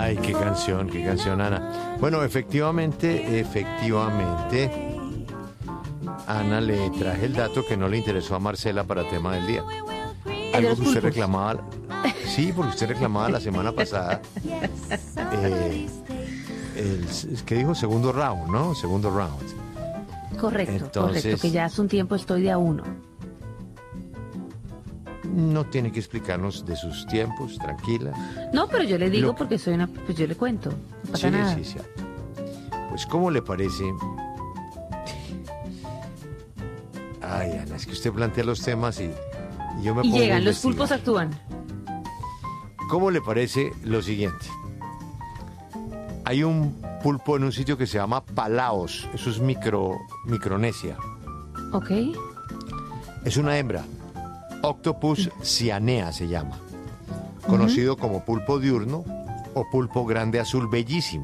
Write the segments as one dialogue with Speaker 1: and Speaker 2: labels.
Speaker 1: Ay, qué canción, Ana. Bueno, efectivamente, Ana, le traje el dato que no le interesó a Marcela para tema del día. Algo que usted reclamaba. Sí, porque usted reclamaba la semana pasada. ¿Qué dijo? Segundo round, ¿no? Segundo round.
Speaker 2: Correcto,
Speaker 1: Entonces,
Speaker 2: correcto, que ya hace un tiempo estoy de a uno.
Speaker 1: No tiene que explicarnos de sus tiempos, tranquila.
Speaker 2: No, pero yo le digo porque soy una... Pues yo le cuento, no pasa nada.
Speaker 1: Sí, cierto. Pues, ¿cómo le parece? Ay, Ana, es que usted plantea los temas y yo me
Speaker 2: Y
Speaker 1: pongo a
Speaker 2: llegan, los
Speaker 1: investigar.
Speaker 2: pulpos actúan.
Speaker 1: ¿Cómo le parece lo siguiente? Hay un pulpo en un sitio que se llama Palaos. Eso es Micronesia.
Speaker 2: Ok.
Speaker 1: Es una hembra. Octopus cyanea se llama. Conocido como pulpo diurno o pulpo grande azul bellísimo.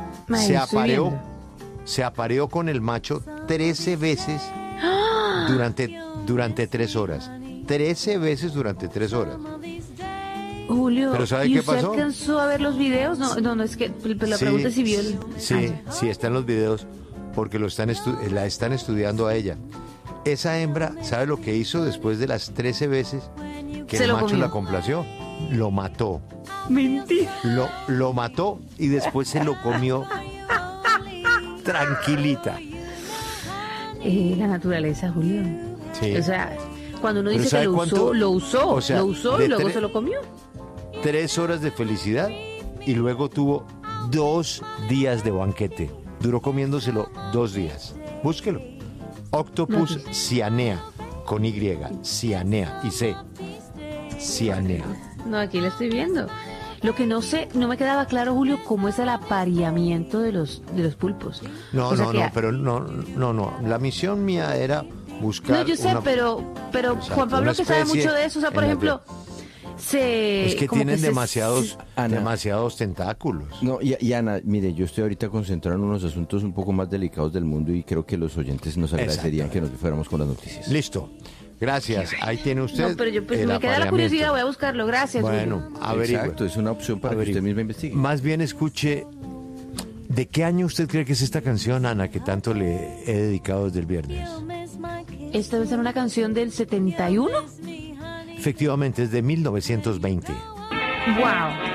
Speaker 1: Se apareó con el macho 13 veces durante 3 horas. 13 veces durante 3 horas.
Speaker 2: Julio,
Speaker 1: ¿pero sabe
Speaker 2: ¿y
Speaker 1: qué
Speaker 2: usted
Speaker 1: pasó?
Speaker 2: alcanzó a ver los videos? No, es que la pregunta es si vio el...
Speaker 1: Sí, están los videos porque la están estudiando a ella. Esa hembra, ¿sabe lo que hizo después de las 13 veces que
Speaker 2: Se
Speaker 1: el
Speaker 2: lo
Speaker 1: macho
Speaker 2: comió.
Speaker 1: la complació? Lo mató.
Speaker 2: Mentira.
Speaker 1: Lo mató y después se lo comió tranquilita.
Speaker 2: La naturaleza, Julio.
Speaker 1: Sí.
Speaker 2: O sea, cuando uno
Speaker 1: Pero
Speaker 2: dice que
Speaker 1: ¿sabe cuánto?
Speaker 2: lo usó
Speaker 1: O sea,
Speaker 2: y luego se lo comió.
Speaker 1: 3 horas de felicidad y luego tuvo 2 días de banquete. Duró comiéndoselo 2 días. Búsquelo. Octopus cyanea, con Y, cyanea, y C. Cyanea.
Speaker 2: No, aquí la estoy viendo. Lo que no sé, no me quedaba claro, Julio, cómo es el apareamiento de los pulpos.
Speaker 1: No,
Speaker 2: O sea que-
Speaker 1: pero no. La misión mía era buscar.
Speaker 2: No, yo sé, pero
Speaker 1: Exacto,
Speaker 2: Juan Pablo
Speaker 1: una
Speaker 2: que sabe
Speaker 1: especie
Speaker 2: mucho de eso, o sea, por
Speaker 1: en la
Speaker 2: ejemplo,
Speaker 1: Es que
Speaker 2: como
Speaker 1: tienen
Speaker 2: se-
Speaker 1: demasiados tentáculos.
Speaker 3: No, y Ana, mire, yo estoy ahorita concentrado en unos asuntos un poco más delicados del mundo y creo que los oyentes nos agradecerían que nos fuéramos con las noticias.
Speaker 1: Listo. Gracias. Ahí tiene usted.
Speaker 2: No, pero yo pues
Speaker 1: el
Speaker 2: me queda la
Speaker 1: apareamiento.
Speaker 2: curiosidad, voy a buscarlo, gracias.
Speaker 1: Bueno,
Speaker 2: Julio.
Speaker 1: averigüe.
Speaker 3: Exacto, es una opción para que
Speaker 1: Averigüe.
Speaker 3: usted misma investigue.
Speaker 1: Más bien escuche. ¿De qué año usted cree que es esta canción, Ana, que tanto le he dedicado desde el viernes?
Speaker 2: Esta debe ser una canción del 71.
Speaker 1: Efectivamente, es de 1920.
Speaker 2: ¡Wow!